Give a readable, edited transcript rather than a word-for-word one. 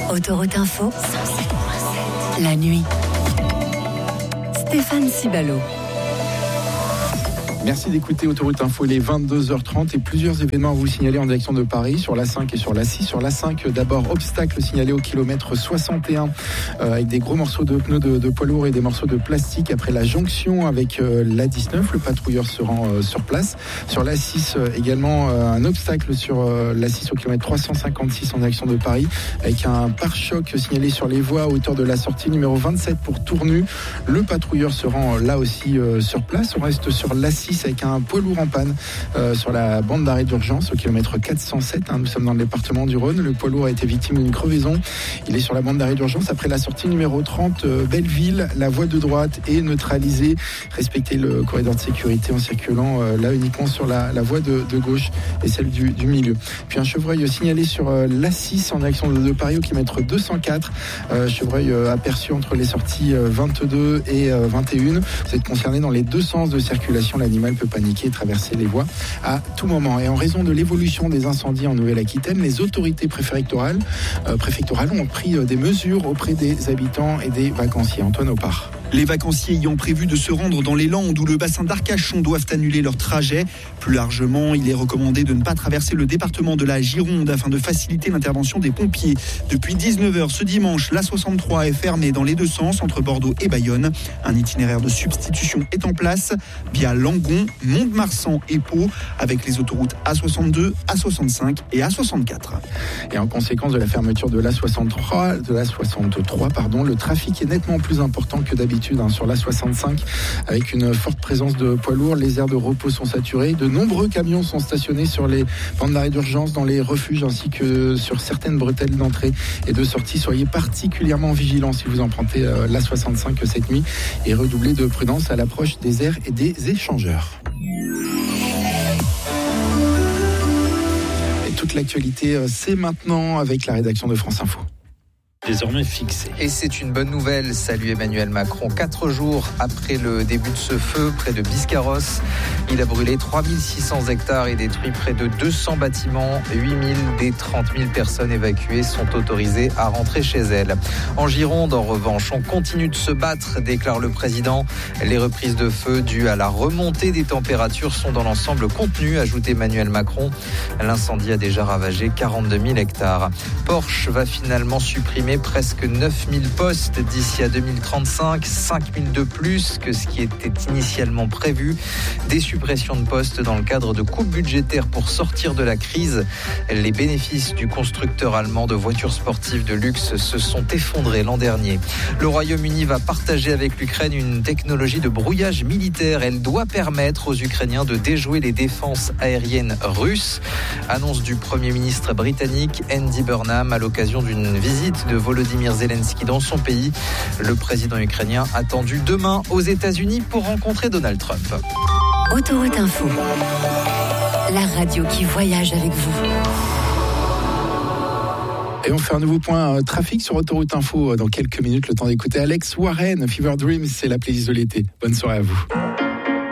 Autoroute Info, la nuit. Stéphane Cibalo. Merci d'écouter Autoroute Info, il est 22h30 et plusieurs événements à vous signaler en direction de Paris, sur l'A5 et sur l'A6. Sur l'A5, d'abord, obstacle signalé au kilomètre 61 avec des gros morceaux de pneus de poids lourd et des morceaux de plastique après la jonction avec l'A19. Le patrouilleur se rend sur place. Sur l'A6 également, un obstacle sur l'A6 au kilomètre 356 en direction de Paris avec un pare-choc signalé sur les voies à hauteur de la sortie numéro 27 pour Tournu. Le patrouilleur se rend là aussi sur place. On reste sur l'A6 avec un poids lourd en panne sur la bande d'arrêt d'urgence au kilomètre 407. Nous sommes dans le département du Rhône. Le poids lourd a été victime d'une crevaison. Il est sur la bande d'arrêt d'urgence après la sortie numéro 30 Belleville. La voie de droite est neutralisée. Respectez le corridor de sécurité en circulant là uniquement sur la voie de gauche et celle du milieu. Puis un chevreuil signalé sur l'A6 en direction de Paris au kilomètre 204. Chevreuil aperçu entre les sorties 22 et 21. Vous êtes concerné dans les deux sens de circulation. L'animal peut paniquer et traverser les voies à tout moment. Et en raison de l'évolution des incendies en Nouvelle-Aquitaine, les autorités préfectorales ont pris des mesures auprès des habitants et des vacanciers. Antoine Opar. Les vacanciers ayant prévu de se rendre dans les Landes ou le bassin d'Arcachon doivent annuler leur trajet. Plus largement, il est recommandé de ne pas traverser le département de la Gironde afin de faciliter l'intervention des pompiers. Depuis 19h ce dimanche, l'A63 est fermée dans les deux sens entre Bordeaux et Bayonne. Un itinéraire de substitution est en place via Langon, Mont-de-Marsan et Pau avec les autoroutes A62, A65 et A64. Et en conséquence de la fermeture de l'A63, le trafic est nettement plus important que d'habitude sur l'A65 avec une forte présence de poids lourds. Les aires de repos sont saturées. De nombreux camions sont stationnés sur les bandes d'arrêt d'urgence, dans les refuges ainsi que sur certaines bretelles d'entrée et de sortie. Soyez particulièrement vigilants si vous empruntez l'A65 cette nuit et redoublez de prudence à l'approche des aires et des échangeurs. Et toute l'actualité, c'est maintenant avec la rédaction de France Info. Désormais fixé. Et c'est une bonne nouvelle. Salut Emmanuel Macron. 4 jours après le début de ce feu près de Biscarrosse, il a brûlé 3600 hectares et détruit près de 200 bâtiments. 8000 des 30 000 personnes évacuées sont autorisées à rentrer chez elles. En Gironde, en revanche, on continue de se battre, déclare le président. Les reprises de feu dues à la remontée des températures sont dans l'ensemble contenues, ajoute Emmanuel Macron. L'incendie a déjà ravagé 42 000 hectares. Porsche va finalement supprimer presque 9000 postes d'ici à 2035, 5000 de plus que ce qui était initialement prévu. Des suppressions de postes dans le cadre de coupes budgétaires pour sortir de la crise. Les bénéfices du constructeur allemand de voitures sportives de luxe se sont effondrés l'an dernier. Le Royaume-Uni va partager avec l'Ukraine une technologie de brouillage militaire. Elle doit permettre aux Ukrainiens de déjouer les défenses aériennes russes. Annonce du Premier ministre britannique Andy Burnham à l'occasion d'une visite de Volodymyr Zelensky dans son pays. Le président ukrainien attendu demain aux États-Unis pour rencontrer Donald Trump. Autoroute Info, la radio qui voyage avec vous. Et on fait un nouveau point trafic sur Autoroute Info dans quelques minutes. Le temps d'écouter Alex Warren, Fever Dreams, c'est la playlist de l'été. Bonne soirée à vous.